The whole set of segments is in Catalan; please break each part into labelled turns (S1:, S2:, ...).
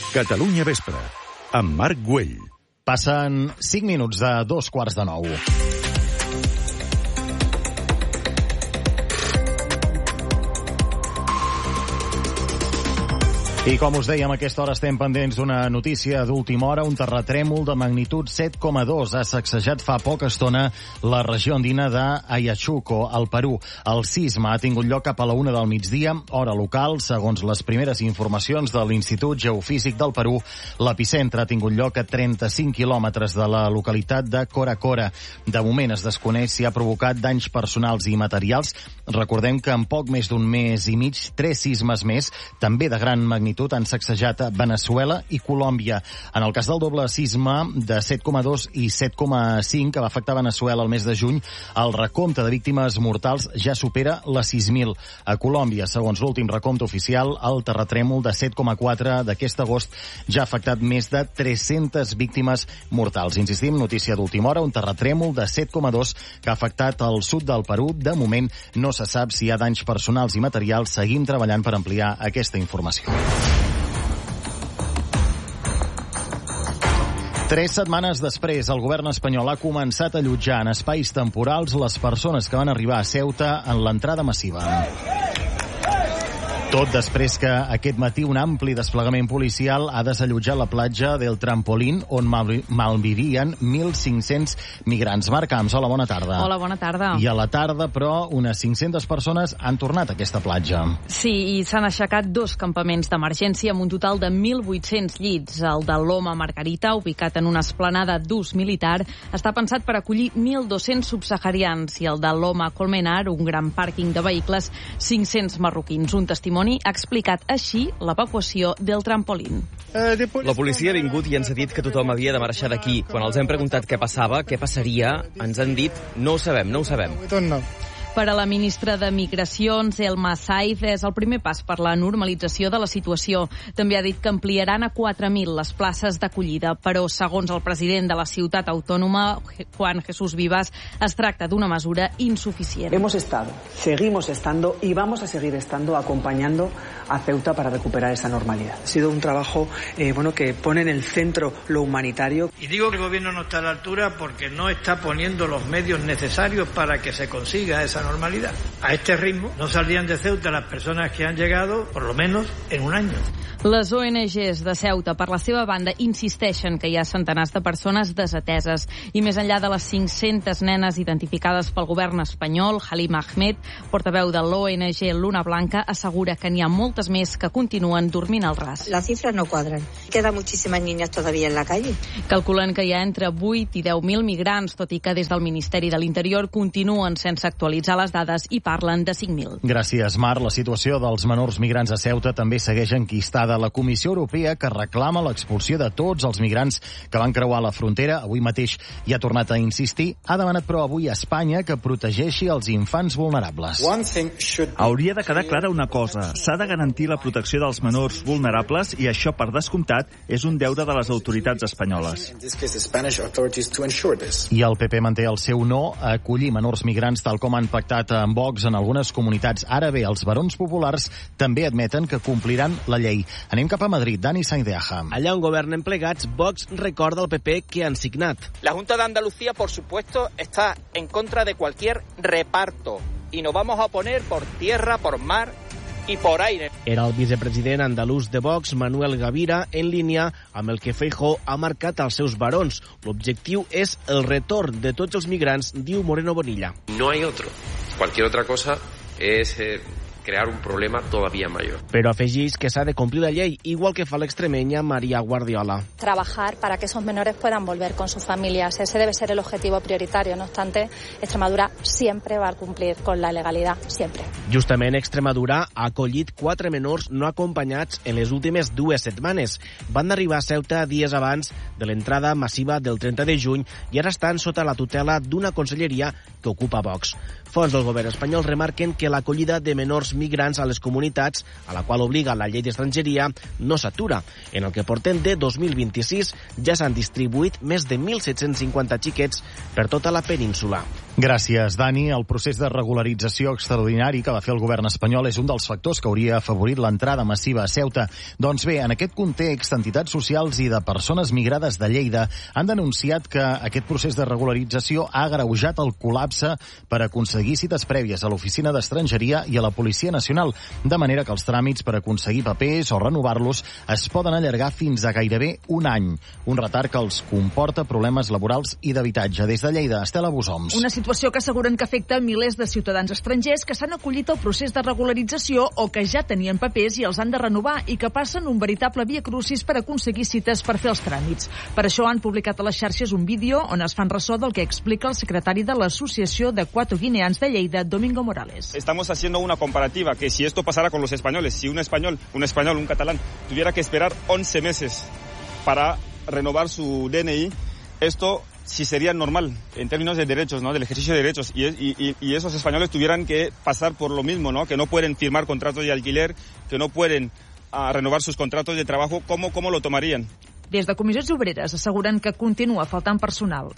S1: Catalunya Vespre, amb Marc Güell.
S2: Passen 5 minuts de 8:45. I com us dèiem, a aquesta hora estem pendents d'una notícia d'última hora. Un terratrèmol de magnitud 7,2 ha sacsejat fa poca estona la regió andina d'Ayachuco, al Perú. El sisme ha tingut lloc cap a la 1 del migdia, hora local. Segons les primeres informacions de l'Institut Geofísic del Perú, l'epicentre ha tingut lloc a 35 quilòmetres de la localitat de Cora Cora. De moment es desconeix si ha provocat danys personals i materials. Recordem que en poc més d'un mes i mig, 3 sismes més, també de gran magnitud, han sacsejat Veneçuela i Colòmbia. En el cas del doble sisme de 7,2 i 7,5 que va afectar Veneçuela el mes de juny, el recompte de víctimes mortals ja supera les 6.000. A Colòmbia, segons l'últim recompte oficial, el terratrèmol de 7,4 d'aquest agost ja ha afectat més de 300 víctimes mortals. Insistim, notícia d'última hora, un terratrèmol de 7,2 que ha afectat el sud del Perú. De moment no se sap si hi ha danys personals i materials. Seguim treballant per ampliar aquesta informació. 3 setmanes després, el govern espanyol ha començat a allotjar en espais temporals les persones que van arribar a Ceuta en l'entrada massiva. Tot després que aquest matí un ampli desplegament policial ha desallotjat la platja del Trampolín, on malvivien 1.500 migrants. Marc Camps, hola, bona tarda.
S3: Hola, bona tarda.
S2: I a la tarda, però, unes 500 persones han tornat a aquesta platja.
S3: Sí, i s'han aixecat 2 campaments d'emergència amb un total de 1.800 llits. El de Loma Margarita, ubicat en una esplanada d'ús militar, està pensat per acollir 1.200 subsaharians, i el de Loma Colmenar, un gran pàrquing de vehicles, 500 marroquins. Un testimoni ha explicat així l'evacuació del Trampolín.
S4: La policia ha vingut i ens ha dit que tothom havia de marxar d'aquí. Quan els hem preguntat què passava, què passaria, ens han dit no ho sabem, no ho sabem.
S3: Per a la ministra de Migracions, Elma Saiz, és el primer pas per la normalització de la situació. També ha dit que ampliaran a 4.000 les places d'acollida, però, segons el president de la ciutat autònoma, Juan Jesús Vivas, es tracta d'una mesura insuficient.
S5: Hemos estado, seguimos estando y vamos a seguir estando acompañando a Ceuta para recuperar esa normalidad. Ha sido un trabajo que pone en el centro lo humanitario.
S6: Y digo que el gobierno no está a la altura porque no está poniendo los medios necesarios para que se consiga esa normalidad. A este ritmo no saldrían de Ceuta las personas que han llegado, por lo menos, en un año.
S3: Les ONGs de Ceuta, per la seva banda, insisteixen que hi ha centenars de persones desateses. I més enllà de les 500 nenes identificades pel govern espanyol, Halim Ahmed, portaveu de l'ONG Luna Blanca, assegura que n'hi ha moltes més que continuen dormint al ras.
S7: Las cifras no cuadran. Quedan muchísimas niñas todavía en la calle.
S3: Calculen que hi ha entre 8 i 10.000 migrants, tot i que des del Ministeri de l'Interior continuen sense actualitzar les dades i parlen de 5.000.
S2: Gràcies, Mar. La situació dels menors migrants a Ceuta també segueix enquistada. La Comissió Europea, que reclama l'expulsió de tots els migrants que van creuar la frontera, avui mateix hi ha tornat a insistir, ha demanat però avui a Espanya que protegeixi els infants vulnerables.
S8: Hauria de quedar clara una cosa. S'ha de garantir la protecció dels menors vulnerables i això, per descomptat, és un deure de les autoritats espanyoles.
S2: I el PP manté el seu no a acollir menors migrants tal com han pactat amb Vox en algunes comunitats. Ara bé, els barons populars també admeten que compliran la llei. Anem cap a Madrid. Dani Sainz de Aja.
S4: Allà on governen plegats, Vox recorda al PP que han signat.
S9: La Junta de Andalucía, por supuesto, está en contra de cualquier reparto y nos vamos a oponer por tierra, por mar y por aire.
S4: Era el vicepresident andalús de Vox, Manuel Gavira, en línia amb el que Feijóo ha marcat als seus barons. L'objectiu és el retorn de tots els migrants, diu Moreno Bonilla.
S10: No hay otro. Cualquier otra cosa es crear un problema todavía mayor.
S4: Però afegeix que s'ha de complir la llei, igual que fa l'extremenya María Guardiola.
S11: Trabajar para que esos menores puedan volver con sus familias. Ese debe ser el objetivo prioritario. No obstante, Extremadura siempre va a cumplir con la legalidad, siempre.
S4: Justament Extremadura ha acollit 4 menors no acompanyats en les últimes 2 setmanes. Van arribar a Ceuta dies abans de l'entrada massiva del 30 de juny i ara estan sota la tutela d'una conselleria que ocupa Vox. Fonts del govern espanyol remarquen que l'acollida de menors migrants a les comunitats, a la qual obliga la llei d'estrangeria, no s'atura. En el que portem de 2026 ja s'han distribuït més de 1.750 xiquets per tota la península.
S2: Gràcies, Dani. El procés de regularització extraordinari que va fer el govern espanyol és un dels factors que hauria afavorit l'entrada massiva a Ceuta. Doncs bé, en aquest context, entitats socials i de persones migrades de Lleida han denunciat que aquest procés de regularització ha agreujat el col·lapse per aconseguir cites prèvies a l'Oficina d'Estrangeria i a la Policia Nacional, de manera que els tràmits per aconseguir papers o renovar-los es poden allargar fins a gairebé un any. Un retard que els comporta problemes laborals i d'habitatge. Des de Lleida, Estela Busoms.
S12: Una situació que asseguren que afecta milers de ciutadans estrangers que s'han acollit al procés de regularització o que ja tenien papers i els han de renovar i que passen un veritable viacrucis per aconseguir cites per fer els tràmits. Per això han publicat a les xarxes un vídeo on es fan ressò del que explica el secretari de l'Associació d'Equatoguineans de Lleida, Domingo Morales.
S13: Estamos haciendo una comparativa que si esto pasara con los españoles, si un español, un catalán tuviera que esperar 11 meses para renovar su DNI, esto sí sería normal en términos de derechos, ¿no? Del ejercicio de derechos, y esos españoles tuvieran que pasar por lo mismo, ¿no? Que no pueden firmar contratos de alquiler, que no pueden renovar sus contratos de trabajo. ¿Cómo lo tomarían?
S12: Des de Comissions Obreres asseguren que continua faltant personal.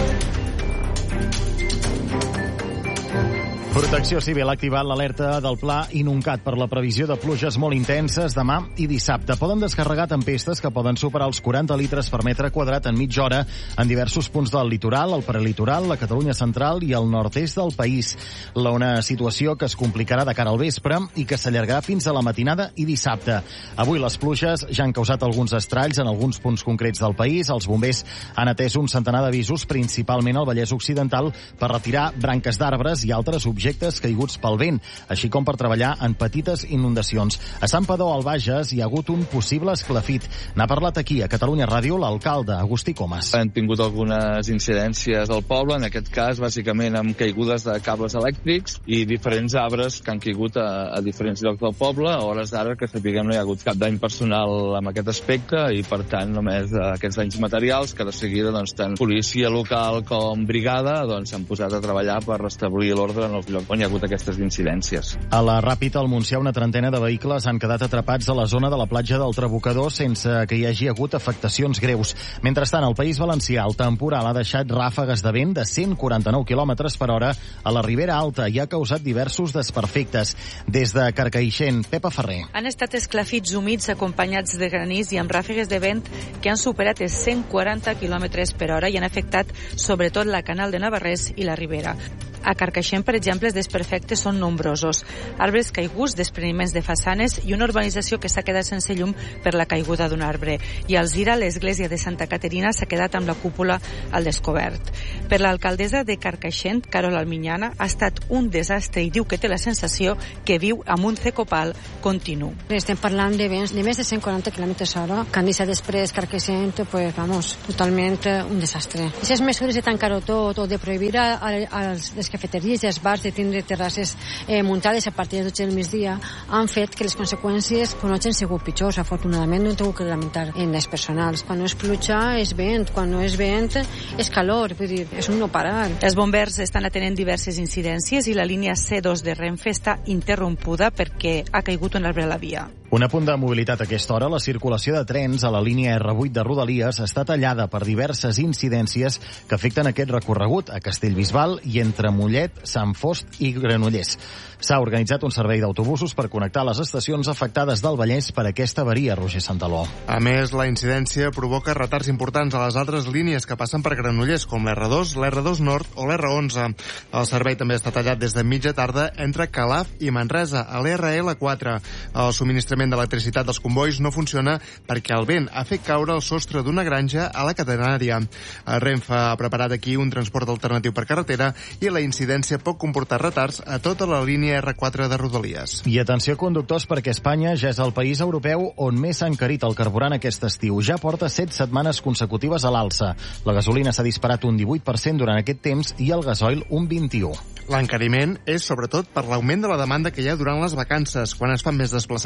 S2: Protecció Civil ha activat l'alerta del Pla Inuncat per la previsió de pluges molt intenses demà i dissabte. Poden descarregar tempestes que poden superar els 40 litres per metre quadrat en mitja hora en diversos punts del litoral, el prelitoral, la Catalunya central i el nord-est del país. Una situació que es complicarà de cara al vespre i que s'allargarà fins a la matinada i dissabte. Avui les pluges ja han causat alguns estralls en alguns punts concrets del país. Els bombers han atès un centenar d'avisos, principalment al Vallès Occidental, per retirar branques d'arbres i altres objectes caiguts pel vent, així com per treballar en petites inundacions. A Santpedor, al Bages, hi ha hagut un possible esclafit. N'ha parlat aquí, a Catalunya Ràdio, l'alcalde, Agustí Comas.
S14: Han tingut algunes incidències al poble, en aquest cas, bàsicament amb caigudes de cables elèctrics i diferents arbres que han caigut a diferents llocs del poble. A hores d'ara, que sapiguem, no hi ha hagut cap dany personal amb aquest aspecte i, per tant, només aquests danys materials que de seguida, doncs, tant policia local com brigada, doncs, s'han posat a treballar per restablir l'ordre en els llocs on hi ha hagut aquestes incidències.
S2: A la Ràpita, al Montsià, una trentena de vehicles han quedat atrapats a la zona de la platja del Trabucador sense que hi hagi hagut afectacions greus. Mentrestant, al País Valencià, el temporal ha deixat ràfegues de vent de 149 km per hora a la Ribera Alta i ha causat diversos desperfectes. Des de Carcaixent, Pepa Ferrer.
S15: Han estat esclafits humits acompanyats de granís i amb ràfegues de vent que han superat els 140 km per hora i han afectat sobretot la Canal de Navarrés i la Ribera. A Carcaixent, per exemple, els desperfectes són nombrosos. Arbres caiguts, despreniments de façanes i una urbanització que s'ha quedat sense llum per la caiguda d'un arbre. I a Alzira, l'església de Santa Caterina s'ha quedat amb la cúpula al descobert. Per l'alcaldessa de Carcaixent, Carol Almiñana, ha estat un desastre i diu que té la sensació que viu amb un cecopal continu.
S16: Estem parlant de vents de més de 140 km/h, que han deixat després Carcaixent, pues, vamos, totalment un desastre. Aquestes mesures de tancar-ho tot o de prohibir a les cafeteries i els bars de tindre terrasses muntades a partir de 12 del migdia han fet que les conseqüències no hagin sigut pitjors. Afortunadament no hem tingut que lamentar en les personals. Quan no és pluja és vent, quan no és vent és calor, vull dir, és un no parar.
S15: Els bombers estan atenent diverses incidències i la línia C2 de Renfe està interrompuda perquè ha caigut un arbre a la via.
S2: Un apunt de mobilitat a aquesta hora. La circulació de trens a la línia R8 de Rodalies està tallada per diverses incidències que afecten aquest recorregut a Castellbisbal i entre Mollet, Sant Fost i Granollers. S'ha organitzat un servei d'autobusos per connectar les estacions afectades del Vallès per aquesta avaria, Roger Santaló.
S17: A més, la incidència provoca retards importants a les altres línies que passen per Granollers, com l'R2, l'R2 Nord o l'R11. El servei també està tallat des de mitja tarda entre Calaf i Manresa, a l'RL4. El subministrament d'electricitat dels convois no funciona perquè el vent ha fet caure el sostre d'una granja a la catenària. Renfe ha preparat aquí un transport alternatiu per carretera i la incidència pot comportar retards a tota la línia R4 de Rodalies.
S2: I atenció, conductors, perquè Espanya ja és el país europeu on més s'ha encarit el carburant aquest estiu. Ja porta 7 setmanes consecutives a l'alça. La gasolina s'ha disparat un 18% durant aquest temps i el gasoil un 21%.
S17: L'encariment és sobretot per l'augment de la demanda que hi ha durant les vacances, quan es fan més desplaçaments per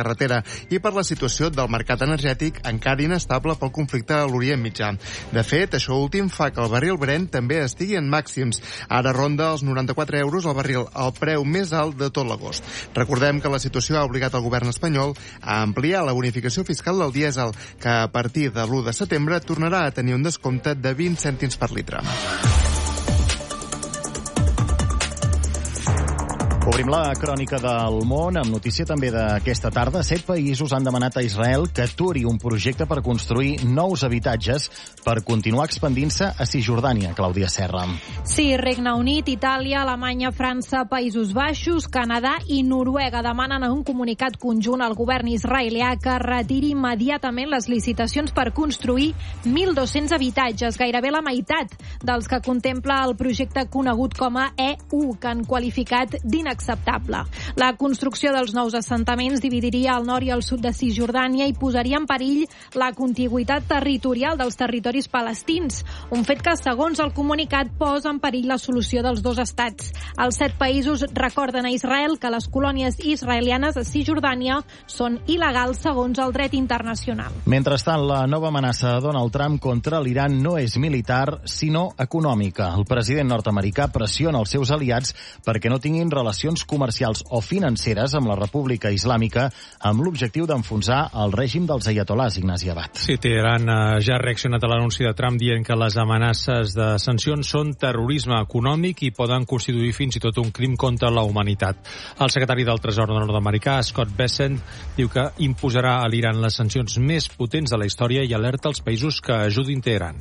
S17: carretera i per la situació del mercat energètic encara inestable pel conflicte a l'Orient Mitjà. De fet, això últim fa que el barril Brent també estigui en màxims. Ara ronda els 94 euros al barril, el preu més alt de tot l'agost. Recordem que la situació ha obligat el govern espanyol a ampliar la bonificació fiscal del dièsel, que a partir de l'1 de setembre tornarà a tenir un descompte de 20 cèntims per litre.
S2: Obrim la crònica del món amb notícia també d'aquesta tarda. 7 països han demanat a Israel que aturi un projecte per construir nous habitatges per continuar expandint-se a Cisjordània. Clàudia Serra.
S18: Sí, Regne Unit, Itàlia, Alemanya, França, Països Baixos, Canadà i Noruega demanen en un comunicat conjunt al govern israelià que retiri immediatament les licitacions per construir 1.200 habitatges, gairebé la meitat dels que contempla el projecte conegut com a E1, que han qualificat d'inacceptable. La construcció dels nous assentaments dividiria el nord i el sud de Cisjordània i posaria en perill la contigüitat territorial dels territoris palestins, un fet que, segons el comunicat, posa en perill la solució dels dos estats. Els 7 països recorden a Israel que les colònies israelianes a Cisjordània són il·legals segons el dret internacional.
S2: Mentrestant, la nova amenaça de Donald Trump contra l'Iran no és militar, sinó econòmica. El president nord-americà pressiona els seus aliats perquè no tinguin relacions comercials o financeres amb la República Islàmica amb l'objectiu d'enfonsar el règim dels ayatolás, Ignasi Abad.
S19: Sí, Teheran ja ha reaccionat a l'anunci de Trump dient que les amenaces de sancions són terrorisme econòmic i poden constituir fins i tot un crim contra la humanitat. El secretari del Tresor nord-americà, Scott Bessent, diu que imposarà a l'Iran les sancions més potents de la història i alerta als països que ajudin Teheran.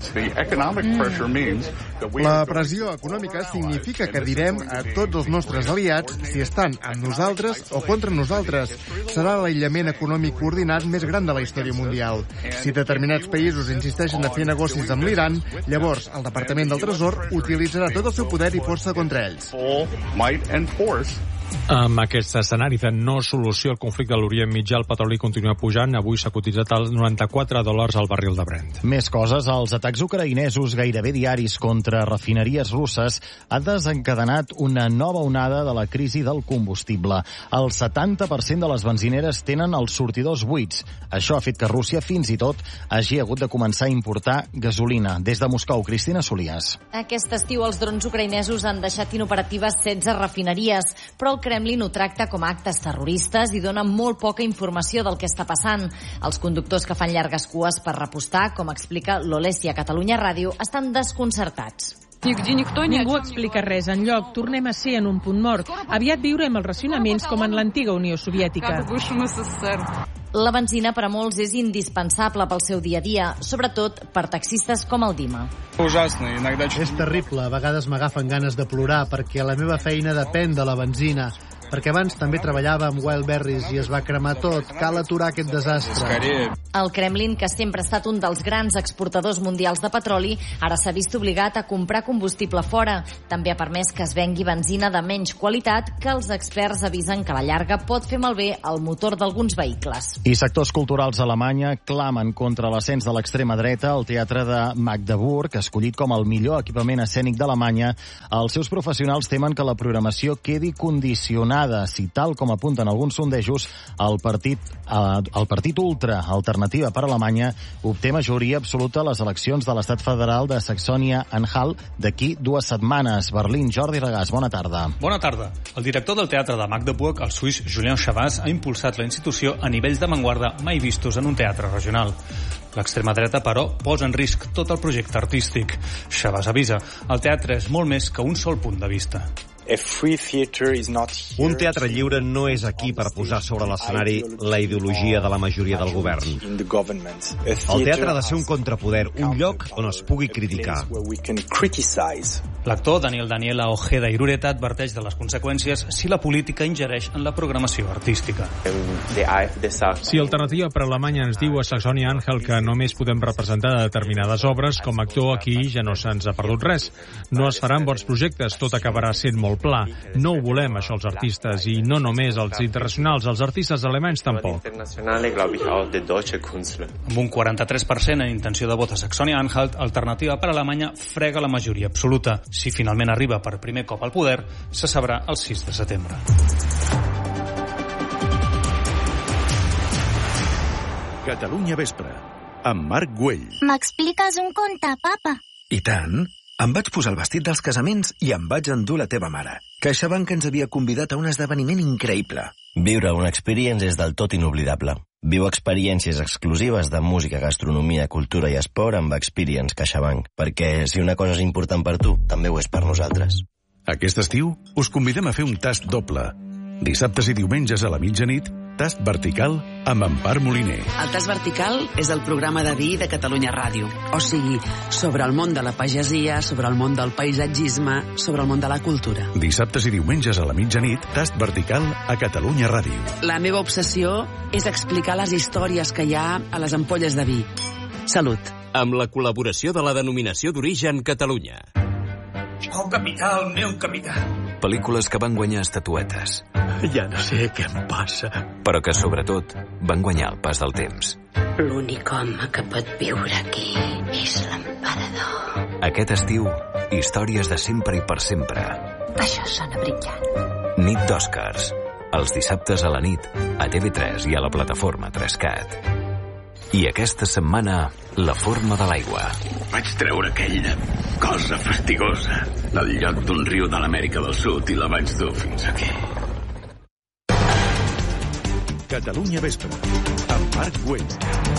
S17: La pressió econòmica significa que direm a tots els nostres aliats si estan amb nosaltres o contra nosaltres. Serà l'aïllament econòmic coordinat més gran de la història mundial. Si determinats països insisteixen a fer negocis amb l'Iran, llavors el Departament del Tresor utilitzarà tot el seu poder i força contra ells.
S19: Amb aquest escenari de no solució al conflicte a l'Orient Mitjà, el petroli continua pujant. Avui s'ha cotitzat als $94 al barril de Brent.
S2: Més coses, els atacs ucraïnesos gairebé diaris contra refineries russes han desencadenat una nova onada de la crisi del combustible. El 70% de les benzineres tenen els sortidors buits. Això ha fet que Rússia fins i tot hagi hagut de començar a importar gasolina. Des de Moscou, Cristina Solias.
S20: Aquest estiu els drons ucraïnesos han deixat inoperatives 16 refineries, però el Kremlin ho tracta com a actes terroristes i dona molt poca informació del que està passant. Els conductors que fan llargues cues per repostar, com explica l'Olèsia a Catalunya Ràdio, estan desconcertats.
S21: Ningú explica res enlloc. Tornem a ser en un punt mort. Aviat viurem els racionaments com en l'antiga Unió Soviètica.
S20: La benzina per a molts és indispensable pel seu dia a dia, sobretot per taxistes com el Dima.
S22: És terrible, a vegades m'agafen ganes de plorar perquè la meva feina depèn de la benzina. Perquè abans també treballava amb Wildberries i es va cremar tot. Cal aturar aquest desastre.
S20: El Kremlin, que sempre ha estat un dels grans exportadors mundials de petroli, ara s'ha vist obligat a comprar combustible fora. També ha permès que es vengui benzina de menys qualitat, que els experts avisen que a la llarga pot fer malbé el motor d'alguns vehicles.
S2: I sectors culturals a Alemanya clamen contra l'ascens de l'extrema dreta al Teatre de Magdeburg, escollit com el millor equipament escènic d'Alemanya. Els seus professionals temen que la programació quedi condicionada si, tal com apunten alguns sondejos, el partit ultra Alternativa per Alemanya obté majoria absoluta a les eleccions de l'Estat Federal de Saxònia-Anhalt d'aquí 2 setmanes. Berlín, Jordi Regàs, bona tarda.
S23: Bona tarda. El director del Teatre de Magdeburg, el suís Julien Chavas, ha impulsat la institució a nivells d'avantguarda mai vistos en un teatre regional. L'extrema dreta, però, posa en risc tot el projecte artístic. Chavas avisa, el teatre és molt més que un sol punt de vista.
S24: Un teatre lliure no és aquí per posar sobre l'escenari la ideologia de la majoria del govern. El teatre ha de ser un contrapoder, un lloc on es pugui criticar.
S23: L'actor Daniela Ojeda Irureta adverteix de les conseqüències si la política ingereix en la programació artística.
S19: Si Alternativa per Alemanya ens diu a Saxònia-Anhalt que només podem representar determinades obres, com a actor aquí ja no se'ns ha perdut res. No es faran bons projectes, tot acabarà sent molt pla. No ho volem, això, els artistes, i no només els internacionals, els artistes alemanys tampoc.
S23: Amb un 43% en intenció de vot a Saxònia-Anhalt, Alternativa per Alemanya frega la majoria absoluta. Si finalment arriba per primer cop al poder, se sabrà el 6 de setembre.
S1: Catalunya Vespre, amb Marc Güell.
S5: M'expliques un conte, papa?
S6: I tant. Em vaig posar el vestit dels casaments i em vaig endur la teva mare. CaixaBank ens havia convidat a un esdeveniment increïble.
S7: Viure una experience és del tot inoblidable. Viu experiències exclusives de música, gastronomia, cultura i esport amb Experience CaixaBank, perquè si una cosa és important per tu, també ho és per nosaltres.
S1: Aquest estiu us convidem a fer un tast doble. Dissabtes i diumenges a la mitjanit, tast vertical amb Empar Moliner.
S25: El tast vertical és el programa de vi de Catalunya Ràdio. O sigui, sobre el món de la pagesia, sobre el món del paisatgisme, sobre el món de la cultura.
S1: Dissabtes i diumenges a la mitjanit, tast vertical a Catalunya Ràdio.
S25: La meva obsessió és explicar les històries que hi ha a les ampolles de vi. Salut.
S26: Amb la col·laboració de la Denominació d'Origen Catalunya.
S27: Oh, capità, el meu capità.
S28: Pel·lícules que van guanyar estatuetes.
S27: Ja no sé què em passa.
S28: Però que, sobretot, van guanyar el pas del temps.
S29: L'únic home que pot viure aquí és l'emperador.
S28: Aquest estiu, històries de sempre i per sempre.
S29: Això sona brillant.
S28: Nit d'Oscars. Els dissabtes a la nit, a TV3 i a la plataforma 3CAT. I aquesta setmana, La forma de l'aigua.
S27: Vaig treure aquella cosa fastigosa del lloc d'un riu de l'Amèrica del Sud i la vaig dur fins aquí.
S1: Catalunya Vespre, amb Marc Güell.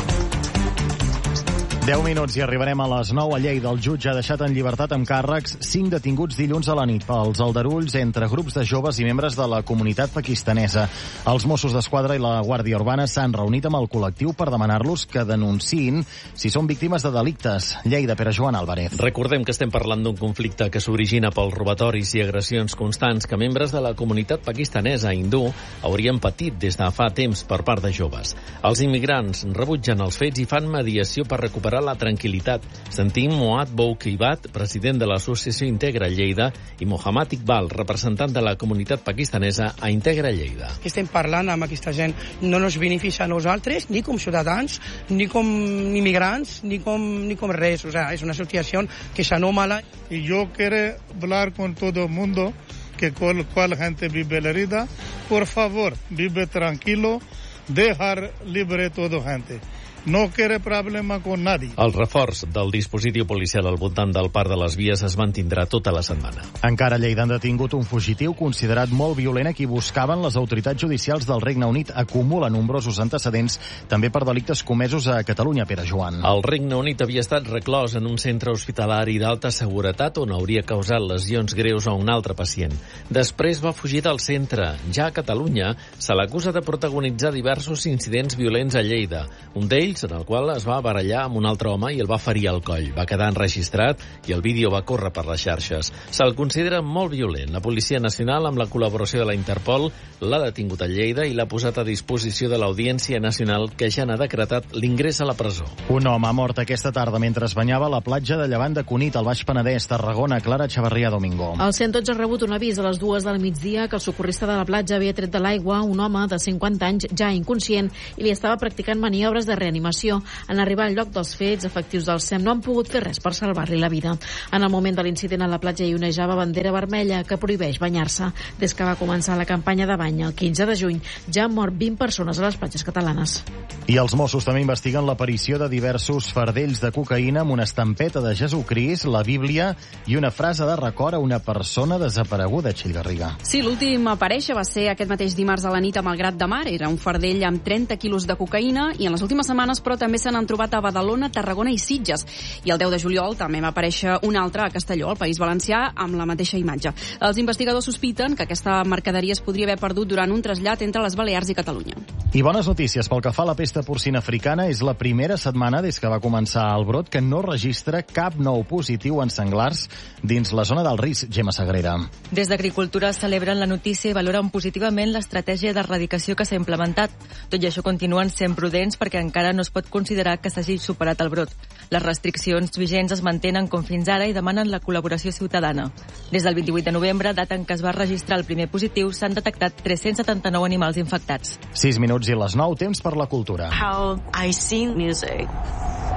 S2: 10 minuts i arribarem a les 9 a Lleida. El jutge ha deixat en llibertat amb càrrecs 5 detinguts dilluns a la nit pels aldarulls entre grups de joves i membres de la comunitat pakistanesa. Els Mossos d'Esquadra i la Guàrdia Urbana s'han reunit amb el col·lectiu per demanar-los que denunciïn si són víctimes de delictes. Lleida, Pere Joan Álvarez.
S30: Recordem que estem parlant d'un conflicte que s'origina pels robatoris i agressions constants que membres de la comunitat pakistanesa hindú haurien patit des de fa temps per part de joves. Els immigrants rebutgen els fets i fan mediació per recuperar la tranquil·litat. Sentim Moad Boukibat, president de l'associació Integra Lleida, i Mohammad Iqbal, representant de la comunitat pakistanesa a Integra Lleida.
S31: Que estem parlant amb aquesta gent no ens beneficia a nosaltres, ni com ciutadans, ni com immigrants, ni com res. O sea, es una situación que es anómala.
S32: Y yo quiero hablar con todo el mundo que cual gente vive la herida. Por favor, vive tranquilo, dejar libre toda gente. No quiere problema con nadie.
S30: El reforç del dispositiu policial al voltant del Parc de les Vies es mantindrà tota la setmana.
S2: Encara a Lleida han detingut un fugitiu considerat molt violent a qui buscaven les autoritats judicials del Regne Unit. Acumula nombrosos antecedents també per delictes comesos a Catalunya, Pere Joan.
S30: El Regne Unit havia estat reclòs en un centre hospitalari d'alta seguretat on hauria causat lesions greus a un altre pacient. Després va fugir del centre. Ja a Catalunya se l'acusa de protagonitzar diversos incidents violents a Lleida. Un d'ells en el qual es va barallar amb un altre home i el va ferir al coll. Va quedar enregistrat i el vídeo va córrer per les xarxes. Se'l considera molt violent. La Policia Nacional, amb la col·laboració de la Interpol, l'ha detingut a Lleida i l'ha posat a disposició de l'Audiència Nacional, que ja n'ha decretat l'ingrés a la presó.
S2: Un home ha mort aquesta tarda mentre es banyava a la platja de Llevant de Cunit, al Baix Penedès, Tarragona. Clara Xavarria Domingo.
S33: El 112 ha rebut un avís a les 2 del migdia que el socorrista de la platja havia tret de l'aigua un home de 50 anys ja inconscient i li estava practicant maniobres de reanimació. En arribar al lloc dels fets, efectius del SEM no han pogut fer res per salvar-li la vida. En el moment de l'incident a la platja hi onejava bandera vermella que prohibeix banyar-se. Des que va començar la campanya de bany el 15 de juny, ja han mort 20 persones a les platges catalanes.
S2: I els Mossos també investiguen l'aparició de diversos fardells de cocaïna amb una estampeta de Jesucrist, la Bíblia i una frase de record a una persona desapareguda, Txell Garriga.
S34: Sí, l'últim a aparèixer va ser aquest mateix dimarts a la nit a Malgrat de Mar. Era un fardell amb 30 quilos de cocaïna i en les últimes setmanes però també se n'han trobat a Badalona, Tarragona i Sitges. I el 10 de juliol també va aparèixer un altre a Castelló, al País Valencià, amb la mateixa imatge. Els investigadors sospiten que aquesta mercaderia es podria haver perdut durant un trasllat entre les Balears i Catalunya.
S2: I bones notícies pel que fa a la pesta porcina africana. És la primera setmana des que va començar el brot que no registra cap nou positiu en senglars dins la zona del risc, Gemma Sagrera.
S35: Des d'Agricultura celebren la notícia i valoren positivament l'estratègia d'erradicació que s'ha implementat. Tot i això continuen sent prudents perquè encara no es pot considerar que s'hagi superat el brot. Les restriccions vigents es mantenen com fins ara i demanen la col·laboració ciutadana. Des del 28 de novembre, data en què es va registrar el primer positiu, s'han detectat 379 animals infectats.
S2: 6 minuts i les 9, temps per la cultura.
S36: How I sing music.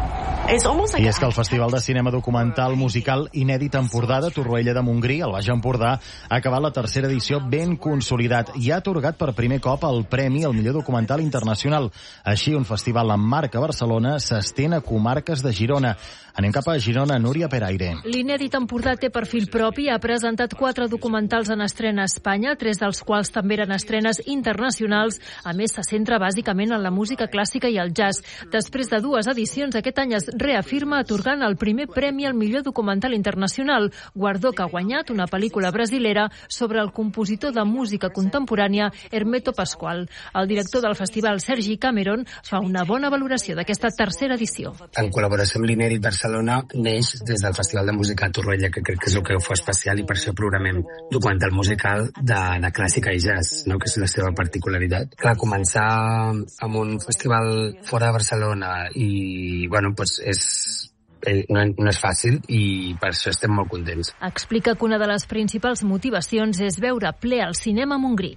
S2: I és que el Festival de Cinema Documental Musical Inèdit Empordà de Torroella de Montgrí, al Baix Empordà, ha acabat la tercera edició ben consolidat i ha atorgat per primer cop el premi al millor documental internacional. Així, un festival amb marca a Barcelona s'estén a comarques de Girona. Anem cap a Girona, Núria Peraire.
S3: L'Inèdit Empordà té perfil propi, ha presentat 4 documentals en estrena a Espanya, 3 dels quals també eren estrenes internacionals. A més, se centra bàsicament en la música clàssica i el jazz. Després de 2 edicions, aquest any es reafirma atorgant el primer premi al millor documental internacional, guardó que ha guanyat una pel·lícula brasilera sobre el compositor de música contemporània Hermeto Pascoal. El director del festival, Sergi Cameron, fa una bona valoració d'aquesta tercera edició.
S4: En col·laboració amb l'Inèdit Barcelona neix des del Festival de Música a Torroella, que crec que és el que ho fa especial, i per això programem documental musical de clàssica i jazz, no? Que és la seva particularitat. Clar, començar amb un festival fora de Barcelona i, bueno, pues no és fàcil i per això estem molt contents.
S3: Explica que una de les principals motivacions és veure ple al cinema a Montgrí.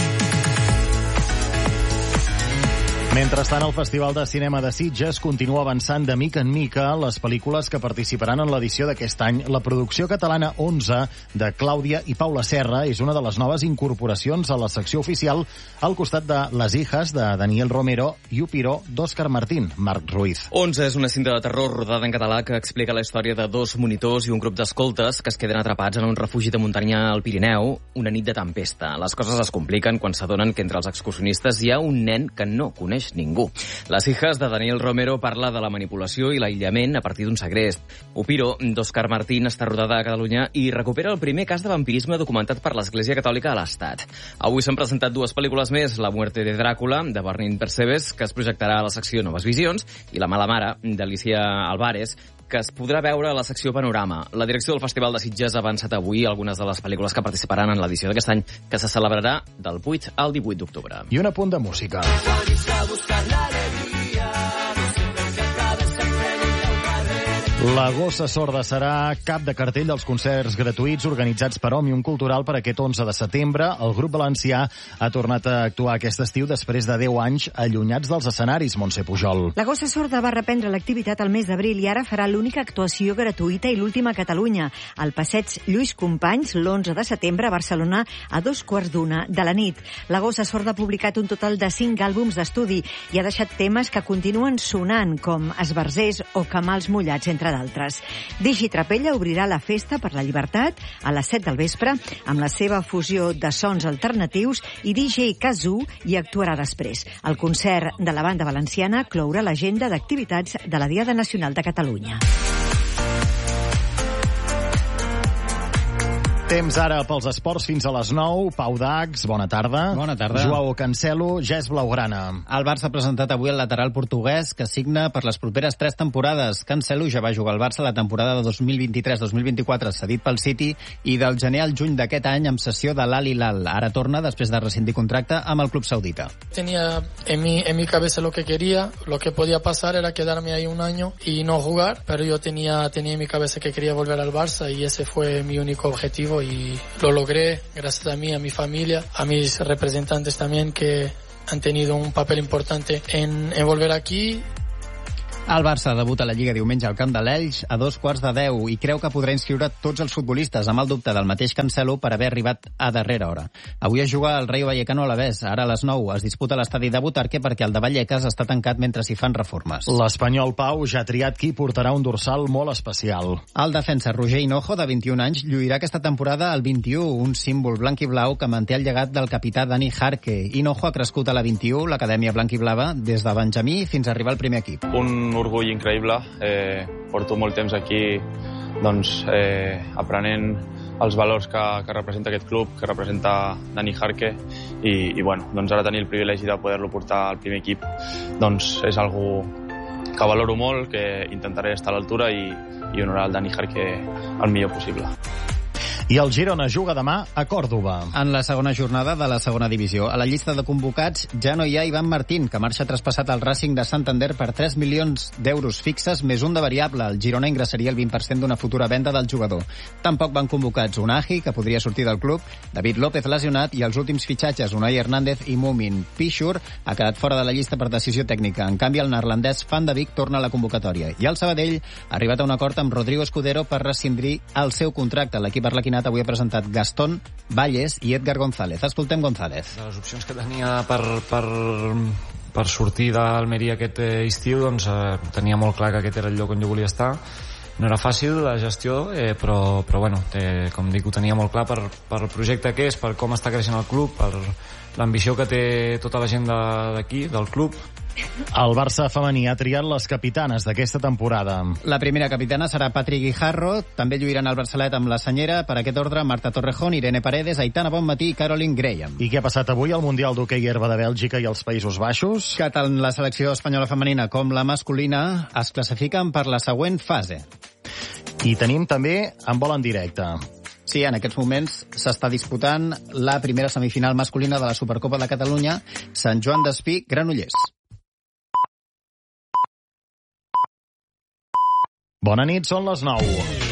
S2: Mentrestant, el Festival de Cinema de Sitges continua avançant de mica en mica les pel·lícules que participaran en l'edició d'aquest any. La producció catalana 11 de Clàudia i Paula Serra és una de les noves incorporacions a la secció oficial al costat de Les hijas de Daniel Romero i Upiró d'Òscar Martín. Marc Ruiz.
S8: 11 és una cinta de terror rodada en català que explica la història de 2 monitors i un grup d'escoltes que es queden atrapats en un refugi de muntanya al Pirineu una nit de tempesta. Les coses es compliquen quan s'adonen que entre els excursionistes hi ha un nen que no coneix ningú. Les hijas de Daniel Romero parla de la manipulació i l'aïllament a partir d'un segrest. Upiró, d'Òscar Martín, està rodada a Catalunya i recupera el primer cas de vampirisme documentat per l'Església Catòlica a l'Estat. Avui s'han presentat 2 pel·lícules més, La muerte de Dràcula, de Bernin Percebes, que es projectarà a la secció Noves Visions, i La mala mare, d'Alicia Álvarez, que es podrà veure a la secció Panorama. La direcció del Festival de Sitges ha avançat avui algunes de les pel·lícules que participaran en l'edició d'aquest any, que se celebrarà del 8 al 18 d'octubre.
S2: I un apunt de música. La Gossa Sorda serà cap de cartell dels concerts gratuïts organitzats per Òmnium Cultural per aquest 11 de setembre. El grup valencià ha tornat a actuar aquest estiu després de 10 anys allunyats dels escenaris. Montse Pujol.
S9: La Gossa Sorda va reprendre l'activitat al mes d'abril i ara farà l'única actuació gratuïta i l'última a Catalunya, al passeig Lluís Companys, l'11 de setembre a Barcelona a 2:15 de la nit. La Gossa Sorda ha publicat un total de 5 àlbums d'estudi i ha deixat temes que continuen sonant, com Esbarzers o Camals mullats, entre d'altres. Digi Trapella obrirà la festa per la llibertat a les 7 del vespre amb la seva fusió de sons alternatius i DJ Kazoo hi actuarà després. El concert de la banda valenciana clourà l'agenda d'activitats de la Diada Nacional de Catalunya.
S2: Temps ara pels esports fins a les 9. Pau Dax, bona tarda.
S10: Bona tarda.
S2: Joao Cancelo, ja és blaugrana.
S10: El Barça ha presentat avui el lateral portuguès que signa per les properes 3 temporades. Cancelo ja va jugar al Barça la temporada de 2023-2024 cedit pel City i del gener al juny d'aquest any amb cessió de l'Al Hilal. Ara torna després de rescindir contracte amb el club saudita.
S11: Tenía en mi cabeza lo que quería, lo que podía pasar era quedarme ahí un año y no jugar, pero yo tenía en mi cabeza que quería volver al Barça y ese fue mi único objetivo y lo logré gracias a mí, a mi familia, a mis representantes también que han tenido un papel importante en volver aquí.
S10: El Barça debuta a la Lliga diumenge al camp de l'Elx a 9:15 i creu que podrà inscriure tots els futbolistes amb el dubte del mateix Cancelo per haver arribat a darrera hora. Avui es juga el Rayo Vallecano a l'Alavés. Ara a les 9 es disputa l'estadi de Butarque perquè el de Vallecas està tancat mentre s'hi fan reformes.
S2: L'espanyol Pau ja ha triat qui portarà un dorsal molt especial.
S10: El defensa Roger Hinojo, de 21 anys, lluirà aquesta temporada al 21, un símbol blanc i blau que manté el llegat del capità Dani Jarque. Hinojo ha crescut a la 21, l'acadèmia blanc i blava, des de Benjamí fins a arribar al primer equip.
S12: Un orgull increïble. Porto molt temps aquí aprenent els valors que representa aquest club, que representa Dani Jarque i bueno, ara tenir el privilegi de poder-lo portar al primer equip és algo que valoro molt, que intentaré estar a l'altura i honorar el Dani Jarque el millor possible.
S2: I el Girona juga demà a Còrdova.
S10: En la segona jornada de la segona divisió. A la llista de convocats ja no hi ha Ivan Martín, que marxa traspassat al Racing de Santander per 3 milions d'euros fixes més un de variable. El Girona ingressaria el 20% d'una futura venda del jugador. Tampoc van convocats Unahi, que podria sortir del club, David López lesionat i els últims fitxatges Unai Hernández i Mumin Pichur ha quedat fora de la llista per decisió tècnica. En canvi, el neerlandès Van de Beek torna a la convocatòria. I el Sabadell ha arribat a un acord amb Rodrigo Escudero per rescindir el seu contracte. L'equip arlequinat avui ha presentat Gastón Valles i Edgar González. Escoltem González.
S5: De les opcions que tenia per sortir d'Almeria aquest estiu, doncs tenia molt clar que aquest era el lloc on jo volia estar. No era fàcil la gestió, però bueno, com dic, ho tenia molt clar per el projecte que és, per com està creixent el club, per l'ambició que té tota la gent d'aquí, del club.
S2: El Barça femení ha triat les capitanes d'aquesta temporada.
S10: La primera capitana serà Patri Guijarro, també lluiran al Barcelet amb la senyera. Per aquest ordre, Marta Torrejón, Irene Paredes, Aitana Bonmatí i Caroline Graham.
S2: I què ha passat avui al Mundial d'Hoquei Herba de Bèlgica i els Països Baixos?
S10: Que tant la selecció espanyola femenina com la masculina es classifiquen per la següent fase.
S2: I tenim també en vol en directe.
S10: Sí, en aquests moments s'està disputant la primera semifinal masculina de la Supercopa de Catalunya, Sant Joan d'Espí, Granollers.
S2: Bona nit, són les 9.